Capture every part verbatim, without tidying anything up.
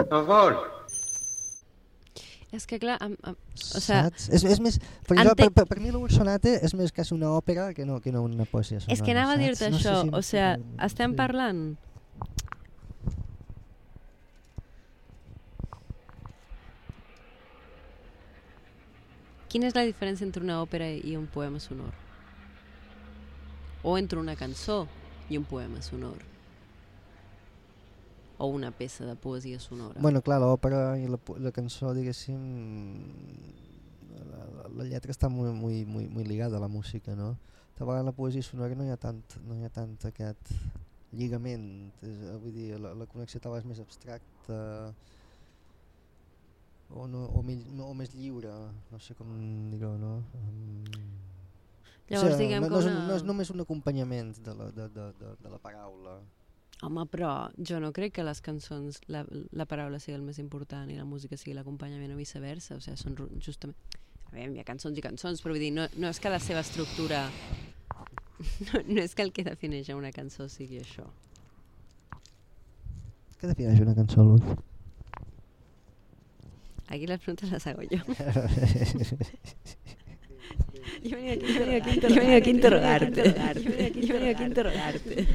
No vol. És que clar, am, am, o sea, saps? És, és més, per, jo, entenc- per, per, per mi l'Ur Sonate és més quasi una òpera que no, que no una poesia sonora. és que anava a saps? dir-te No sé això, si- o sea, si- estem sí. parlant... Quina és la diferència entre una òpera i un poema sonor? O entre una cançó i un poema sonor? O una peça de poesia sonora? Bueno, clar, l'òpera i la, po- la cançó, diguéssim, la, la, la lletra està molt, molt, molt, molt ligada a la música, no? De vegades en la poesia sonora no hi ha tant, no hi ha tant aquest lligament, és, vull dir, la, la connexió tal és més abstracta o, no, o, més, no, o més lliure, no sé com dir-ho, no? Um, Llavors diguem no, que no, és, una... no és només un acompanyament de la, de, de, de, de la paraula. Home, però jo no crec que les cançons la, la paraula sigui el més important i la música sigui l'acompanyament o viceversa, o sigui, són ru- justament... A veure, hi ha cançons i cançons, però vull dir, no, no és que la seva estructura... No, no és que el que defineix una cançó sigui això. Què defineix una cançó, Luz? Aquí les preguntes les hago jo. Jo venia aquí, jo venia aquí, jo venia aquí a interrogar-te. Jo venia aquí, jo venia aquí a interrogar-te.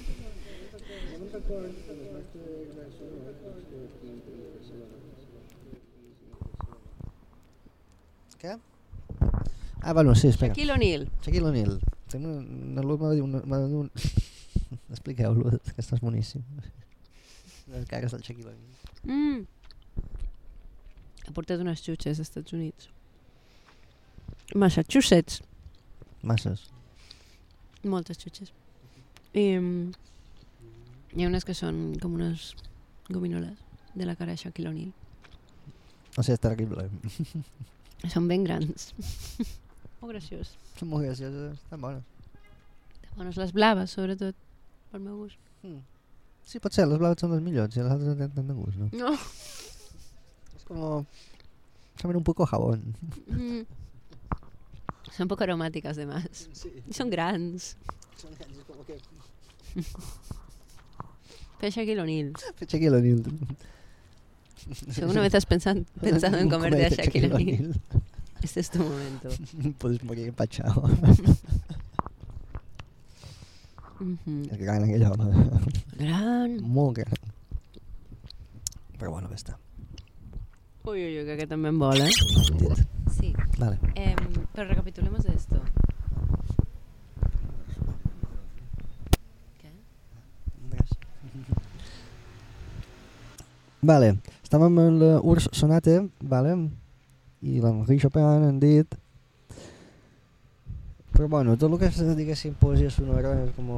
Què? Ah, bueno, sí, espera. Shaquille O'Neal. Shaquille O'Neal. Tinc una, una Luz m'ha dit un... m'ha dit un... Expliqueu, Luz, que estàs boníssim. Les cares del Shaquille O'Neal. Mm. Ha portat unes xutxes als Estats Units. Massachusetts. Masses. Moltes xutxes. I mm, hi ha unes que són com unes gominoles de la cara de Shaquille O'Neal. O sigui, és terrible. Són ben grans. Molt graciós. Són molt gracioses, estan bones. Bones les blaves, sobretot, pel meu gust. Mm. Sí, pot ser, les blaves són les millors i les altres no tenen tant de gust, no? No. És com... Saben un poco jabón. Mm. Són poc aromàtiques, además. Sí. I són grans. Són grans, com que... Fer Shaquille O'Neal. Shaquille O'Neal. Si alguna vez has pensado, pensado en comerte a Shaquille O'Neal, este es tu momento. Puedes morir empachado. Mm-hmm. És gran aquell home. Gran. Molt gran. Però bueno, ja està. Uy, uy, uy, que aquest també em vol, eh? Dit. Sí. Vale. Eh, pero recapitulemos de esto. ¿Qué? Res. Vale, estàvem en la Urs Sonate, vale? I l'Henri Chopin han dit. Però bueno, tot el que és, diguéssim, poesia sonora és com...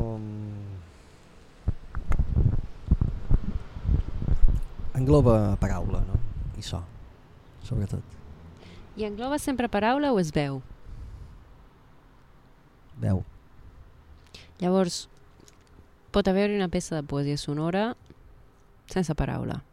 engloba paraula, no? I so, sobretot. I engloba sempre paraula o és veu? Veu. Llavors, pot haver-hi una peça de poesia sonora sense paraula.